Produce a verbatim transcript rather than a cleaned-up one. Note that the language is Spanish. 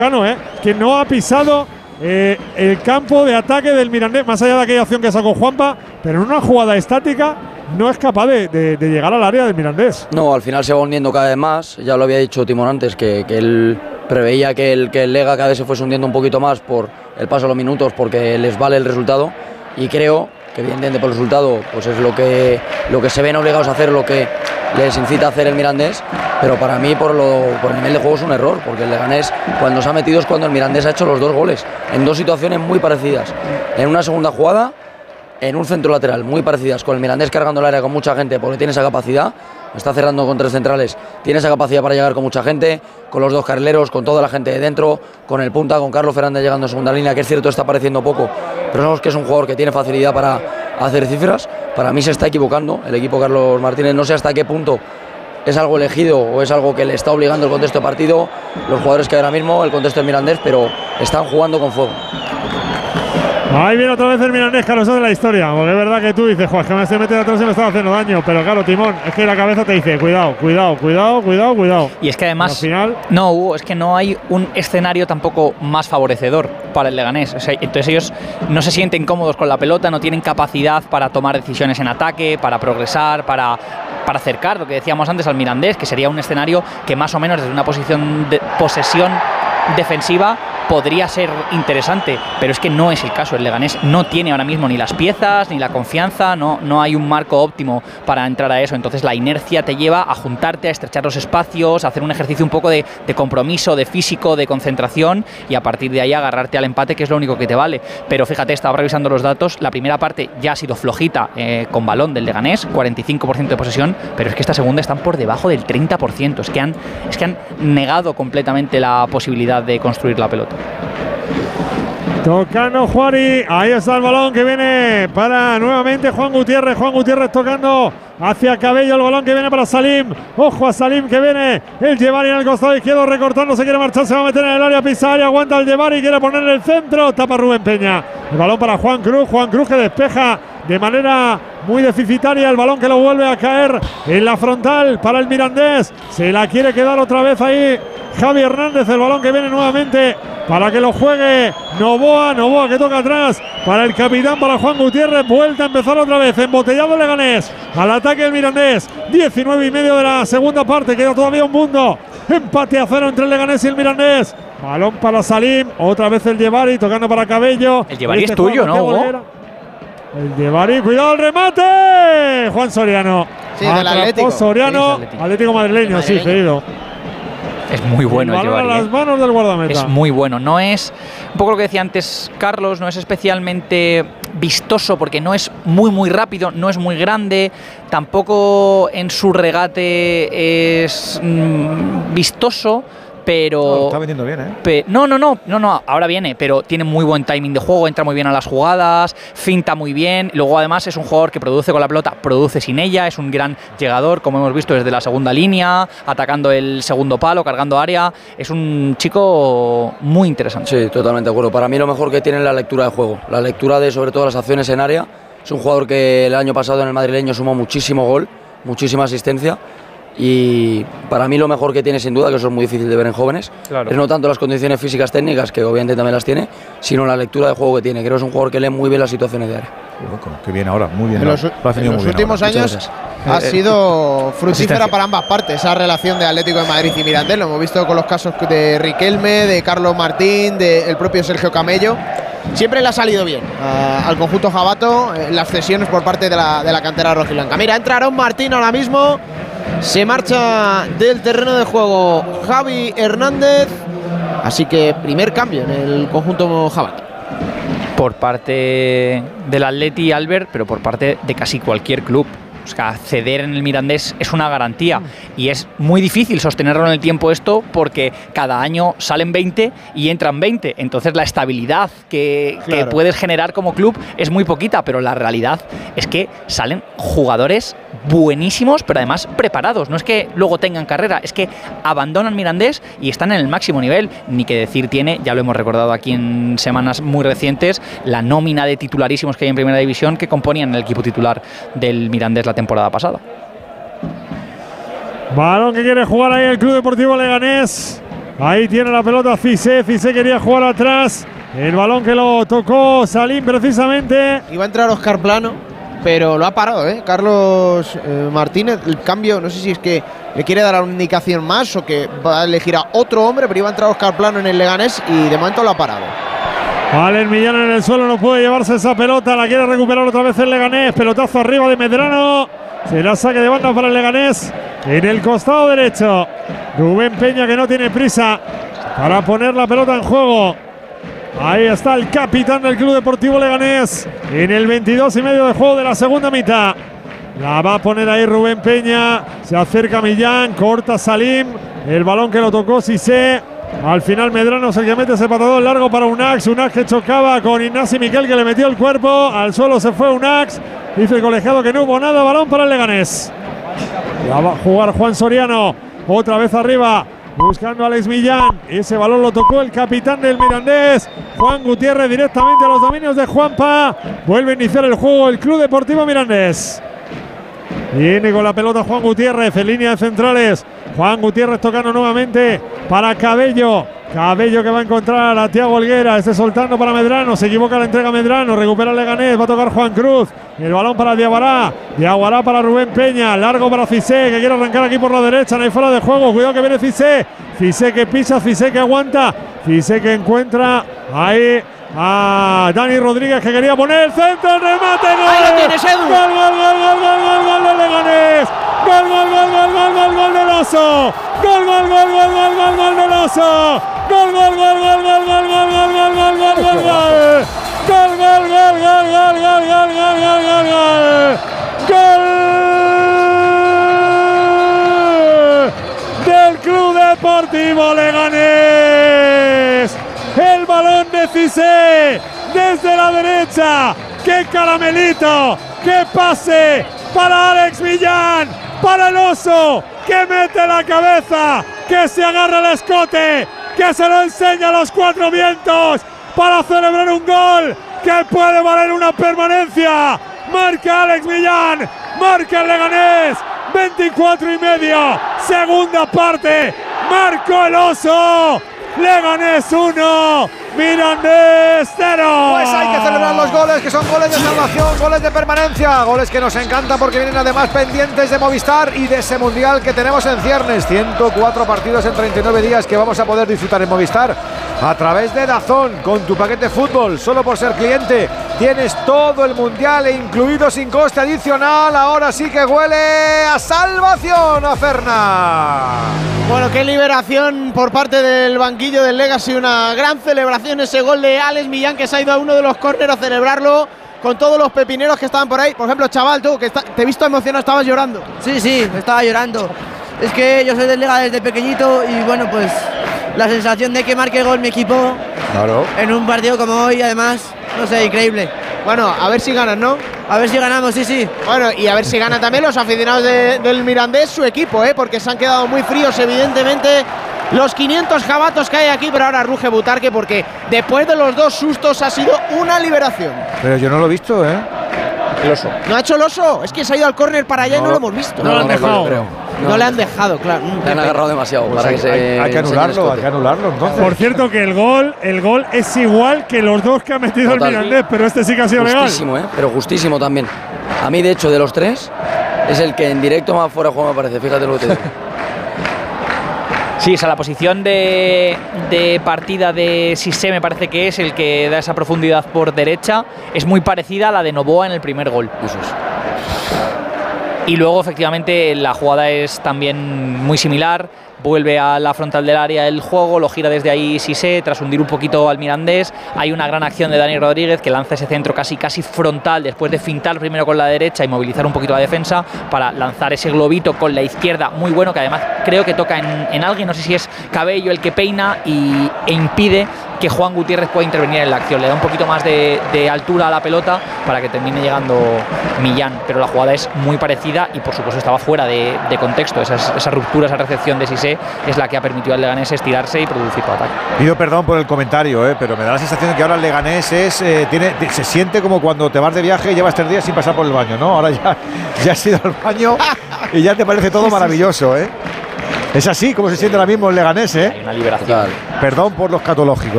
Cano, ¿eh? Que no ha pisado eh, el campo de ataque del Mirandés, más allá de aquella acción que sacó Juanpa, pero en una jugada estática no es capaz de, de, de llegar al área del Mirandés. No, al final se va hundiendo cada vez más. Ya lo había dicho Timón antes, que, que él preveía que el, que el Lega cada vez se fuese hundiendo un poquito más por el paso de los minutos, porque les vale el resultado. Y creo que evidentemente por el resultado pues es lo que, lo que se ven obligados a hacer, lo que les incita a hacer el Mirandés. Pero para mí, por, lo, por el nivel de juego, es un error, porque el Leganés, cuando se ha metido, es cuando el Mirandés ha hecho los dos goles, en dos situaciones muy parecidas. En una segunda jugada, en un centro lateral, muy parecidas, con el Mirandés cargando el área con mucha gente, porque tiene esa capacidad, está cerrando con tres centrales, tiene esa capacidad para llegar con mucha gente, con los dos carrileros, con toda la gente de dentro, con el punta, con Carlos Fernández llegando en segunda línea, que es cierto, está apareciendo poco, pero sabemos que es un jugador que tiene facilidad para hacer cifras. Para mí se está equivocando el equipo Carlos Martínez, no sé hasta qué punto es algo elegido o es algo que le está obligando el contexto de partido, los jugadores que ahora mismo, el contexto del Mirandés, pero están jugando con fuego. Ahí viene otra vez el Mirandés, Carlos, eso de la historia, porque es verdad que tú dices, joder, que me estoy metiendo atrás y me estaba haciendo daño, pero claro, Timón, es que la cabeza te dice, cuidado, cuidado, cuidado, cuidado, cuidado. Y es que además, al final, no, Hugo, es que no hay un escenario tampoco más favorecedor para el Leganés. O sea, entonces ellos no se sienten cómodos con la pelota, no tienen capacidad para tomar decisiones en ataque, para progresar, para, para acercar, lo que decíamos antes, al Mirandés, que sería un escenario que más o menos desde una posición de posesión defensiva podría ser interesante, pero es que no es el caso. El Leganés no tiene ahora mismo ni las piezas, ni la confianza, no, no hay un marco óptimo para entrar a eso. Entonces la inercia te lleva a juntarte, a estrechar los espacios, a hacer un ejercicio un poco de, de compromiso, de físico, de concentración, y a partir de ahí agarrarte al empate, que es lo único que te vale. Pero fíjate, estaba revisando los datos, la primera parte ya ha sido flojita eh, con balón del Leganés, cuarenta y cinco por ciento de posesión, pero es que esta segunda están por debajo del treinta por ciento. Es que han, es que han negado completamente la posibilidad de construir la pelota. tocando Juari, ahí está el balón que viene para nuevamente Juan Gutiérrez, Juan Gutiérrez tocando hacia Cabello, el balón que viene para Salim, ojo a Salim que viene, el Yevari en el costado izquierdo recortando, se quiere marchar, se va a meter en el área, pisa área, aguanta el Yevari, quiere poner en el centro, tapa Rubén Peña, el balón para Juan Cruz, Juan Cruz que despeja de manera muy deficitaria, el balón que lo vuelve a caer en la frontal para el Mirandés, se la quiere quedar otra vez ahí Javi Hernández, el balón que viene nuevamente para que lo juegue Novoa, Novoa que toca atrás para el capitán, para Juan Gutiérrez, vuelta a empezar otra vez, embotellado Leganés, al ataque el Mirandés, diecinueve y medio de la segunda parte, queda todavía un mundo, empate a cero entre el Leganés y el Mirandés, balón para Salim, otra vez el Yevari, tocando para Cabello. El Yevari es tuyo, ¿no, Hugo? El Yevari, cuidado el remate, Juan Soriano. Sí, del Atlético. Soriano, sí, Atlético. Atlético madrileño, madrileño, sí, cedido. Es muy bueno el Yevari, a las manos del guardameta. Es muy bueno. No es, un poco lo que decía antes Carlos, no es especialmente vistoso porque no es muy muy rápido, no es muy grande, tampoco en su regate es mmm, vistoso, pero no, está vendiendo bien, ¿eh? Pe, no, no, no, no, no, ahora viene, pero tiene muy buen timing de juego, entra muy bien a las jugadas, finta muy bien, luego además es un jugador que produce con la pelota, produce sin ella, es un gran llegador, como hemos visto desde la segunda línea, atacando el segundo palo, cargando área, es un chico muy interesante. Sí, totalmente de acuerdo. Para mí lo mejor que tiene es la lectura de juego, la lectura de sobre todo las acciones en área. Es un jugador que el año pasado en el madrileño sumó muchísimo gol, muchísima asistencia. Y para mí lo mejor que tiene sin duda, que eso es muy difícil de ver en jóvenes, claro, es no tanto las condiciones físicas técnicas, que obviamente también las tiene, sino la lectura de juego que tiene. Creo que es un jugador que lee muy bien las situaciones de área. Qué bien ahora, muy bien. En los, ahora. en los últimos ahora. años ha sido fructífera para ambas partes esa relación de Atlético de Madrid y Mirandés. Lo hemos visto con los casos de Riquelme, de Carlos Martín, del propio Sergio Camello. Siempre le ha salido bien uh, al conjunto jabato en las cesiones por parte de la, de la cantera rojiblanca. Mira, entra Aaron Martín ahora mismo. Se marcha del terreno de juego Javi Hernández. Así que primer cambio en el conjunto jabato. Por parte del Atleti, Albert, pero por parte de casi cualquier club. O sea, ceder en el Mirandés es una garantía y es muy difícil sostenerlo en el tiempo esto porque cada año salen veinte y entran veinte. Entonces la estabilidad que, claro, que puedes generar como club es muy poquita, pero la realidad es que salen jugadores buenísimos, pero además preparados. No es que luego tengan carrera, es que abandonan Mirandés y están en el máximo nivel. Ni que decir tiene, ya lo hemos recordado aquí en semanas muy recientes, la nómina de titularísimos que hay en Primera División que componían el equipo titular del Mirandés la temporada pasada. Balón que quiere jugar ahí el Club Deportivo Leganés. Ahí tiene la pelota Cissé. Cissé quería jugar atrás. El balón que lo tocó Salim precisamente. Iba a entrar Óscar Plano, pero lo ha parado, ¿eh? Carlos eh, Martínez. El cambio, no sé si es que le quiere dar una indicación más o que va a elegir a otro hombre, pero iba a entrar Óscar Plano en el Leganés y de momento lo ha parado. Alex Millán en el suelo, no puede llevarse esa pelota. La quiere recuperar otra vez el Leganés. Pelotazo arriba de Medrano. Será saque de banda para el Leganés en el costado derecho. Rubén Peña, que no tiene prisa para poner la pelota en juego. Ahí está el capitán del Club Deportivo Leganés en el veintidós y medio de juego de la segunda mitad. La va a poner ahí Rubén Peña. Se acerca Millán, corta Salim. El balón que lo tocó Cissé. Al final Medrano es el que mete ese patadón largo para Unax. Unax que chocaba con Ignasi Miquel, que le metió el cuerpo. Al suelo se fue Unax. Dice el colegiado que no hubo nada. Balón para el Leganés. La va a jugar Juan Soriano. Otra vez arriba. Buscando a Alex Millán. Ese balón lo tocó el capitán del Mirandés. Juan Gutiérrez directamente a los dominios de Juanpa. Vuelve a iniciar el juego el Club Deportivo Mirandés. Viene con la pelota Juan Gutiérrez en línea de centrales. Juan Gutiérrez tocando nuevamente para Cabello. Cabello que va a encontrar a Thiago Helguera. Este soltando para Medrano. Se equivoca la entrega Medrano. Recupera el Leganés. Va a tocar Juan Cruz. El balón para Diabará. Diabará para Rubén Peña. Largo para Cissé, que quiere arrancar aquí por la derecha. No hay fuera de juego. Cuidado que viene Cissé. Cissé que pisa. Cissé que aguanta. Cissé que encuentra ahí a Dani Rodríguez, que quería poner el centro. El remate. ¡Gol! ¡Ahí lo tienes, Edu! ¡Gol, gol, gol, gol, gol, gol, gol del Leganés! ¡Gol, gol, gol, gol, gol, gol, gol del Oso! ¡Gol, gol, gol, gol, gol, gol, gol del Oso! ¡Gol, gol, gol, gol, gol, gol, gol, gol, gol, gol, gol, gol, gol! ¡Gol, gol, gol, gol, gol, gol, gol, gol, gol, gol, gol! ¡Gol del Club Deportivo Leganés! El balón de Cissé desde la derecha. ¡Qué caramelito! ¡Qué pase para Alex Millán! Para el Oso, que mete la cabeza, que se agarra el escote, que se lo enseña a los cuatro vientos para celebrar un gol que puede valer una permanencia. Marca Alex Millán, marca el Leganés, veinticuatro y medio, segunda parte, marcó el Oso. Leganés uno, Mirandés cero. Pues hay que celebrar los goles, que son goles de salvación, goles de permanencia, goles que nos encantan porque vienen además pendientes de Movistar y de ese mundial que tenemos en ciernes. ciento cuatro partidos en treinta y nueve días que vamos a poder disfrutar en Movistar a través de DAZN con tu paquete fútbol. Solo por ser cliente tienes todo el mundial e incluido sin coste adicional. Ahora sí que huele a salvación, a Ferna. Bueno, qué liberación por parte del banquillo del Legacy. Una gran celebración ese gol de Alex Millán, que se ha ido a uno de los córneres a celebrarlo con todos los pepineros que estaban por ahí. Por ejemplo, chaval, tú que está, te he visto emocionado, estabas llorando. Sí, sí, estaba llorando. Es que yo soy del Lega desde pequeñito y bueno, pues la sensación de que marque gol mi equipo, claro, en un partido como hoy, además, no sé, increíble. Bueno, a ver si ganan, ¿no? A ver si ganamos, sí, sí. Bueno, y a ver si ganan también los aficionados de, del Mirandés, su equipo, ¿eh? Porque se han quedado muy fríos, evidentemente, los quinientos jabatos que hay aquí, pero ahora ruge Butarque porque después de los dos sustos ha sido una liberación. Pero yo no lo he visto, ¿eh? El Oso. ¿No ha hecho el Oso? Es que se ha ido al córner para allá no, y no lo hemos visto. No, no lo han dejado. No, no le han dejado, claro. Le han agarrado demasiado Pues para hay, que se hay, hay que anularlo, hay que anularlo entonces. Por cierto que el gol, el gol es igual que los dos que ha metido Total. el Mirandés, pero este sí que ha sido justísimo, legal. ¿eh? Pero justísimo también. A mí, de hecho, de los tres, es el que en directo más fuera de juego me parece. Fíjate lo que te digo. Sí, o sea, la posición de, de partida de Cissé me parece que es el que da esa profundidad por derecha. Es muy parecida a la de Novoa en el primer gol. Eso es. Y luego, efectivamente, la jugada es también muy similar. Vuelve a la frontal del área el juego, lo gira desde ahí Cissé, tras hundir un poquito al Mirandés. Hay una gran acción de Dani Rodríguez, que lanza ese centro casi, casi frontal, después de fintar primero con la derecha y movilizar un poquito la defensa, para lanzar ese globito con la izquierda, muy bueno, que además creo que toca en, en alguien, no sé si es Cabello el que peina y, e impide que Juan Gutiérrez pueda intervenir en la acción. Le da un poquito más de, de altura a la pelota para que termine llegando Millán, pero la jugada es muy parecida y por supuesto estaba fuera de, de contexto. Esa, esa ruptura, esa recepción de Cissé es la que ha permitido al Leganés estirarse y producir tu ataque. Pido perdón por el comentario, eh, pero me da la sensación de que ahora el Leganés es, eh, tiene, se siente como cuando te vas de viaje y llevas tres días sin pasar por el baño, ¿no? Ahora ya, ya has ido al baño y ya te parece todo maravilloso, ¿eh? Es así como se siente ahora mismo el Leganés, ¿eh? Hay una liberación. Total. Perdón por los catológicos.